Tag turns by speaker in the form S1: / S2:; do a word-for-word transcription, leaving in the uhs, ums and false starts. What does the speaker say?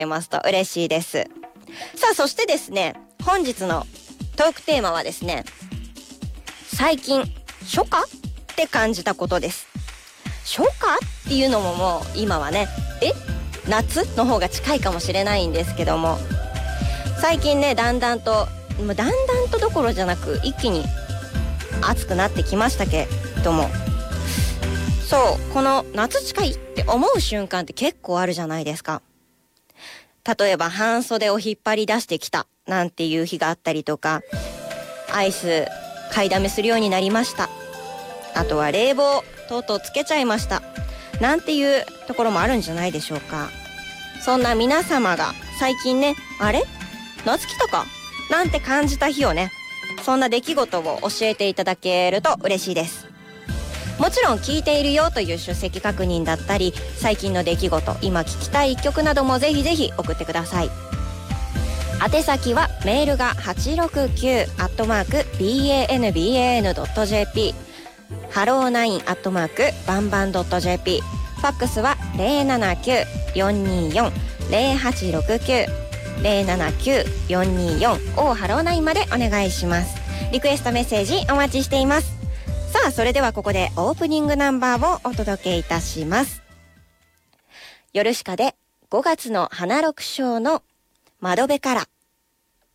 S1: れますと嬉しいです。さあ、そしてですね、本日のトークテーマはですね、最近初夏って感じたことです。初夏っていうのももう今はね、え夏の方が近いかもしれないんですけども、最近ね、だんだんともうだんだんとどころじゃなく一気に暑くなってきましたけども、そう、この夏近いって思う瞬間って結構あるじゃないですか。例えば半袖を引っ張り出してきたなんていう日があったりとか、アイス買いだめするようになりました、あとは冷房とうとうつけちゃいましたなんていうところもあるんじゃないでしょうか。そんな皆様が最近ね、あれ夏来たかなんて感じた日をね、そんな出来事を教えていただけると嬉しいです。もちろん聞いているよという出席確認だったり、最近の出来事、今聞きたい一曲などもぜひぜひ送ってください。宛先はメールが はちろくきゅう アットマーク ビーエーエヌビーエーエヌ ドット ジェーピー、 ハローナイン アットマークバンバン ドット ジェーピー、 ファックスは ゼロななきゅう よんにーよん ゼロはちろくきゅう ゼロななきゅう よんにーよん をハローナインまでお願いします。リクエストメッセージお待ちしています。さあ、それではここでオープニングナンバーをお届けいたします。ヨルシカでごがつの花六章の窓辺から。